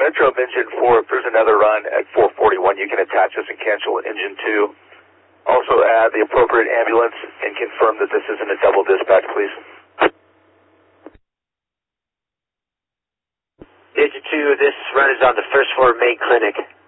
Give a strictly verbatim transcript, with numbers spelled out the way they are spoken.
Metro Engine four, if there's another run at four forty-one, you can attach this and cancel Engine two. Also add the appropriate ambulance and confirm that this isn't a double dispatch, please. Engine two, this run is on the first floor main clinic.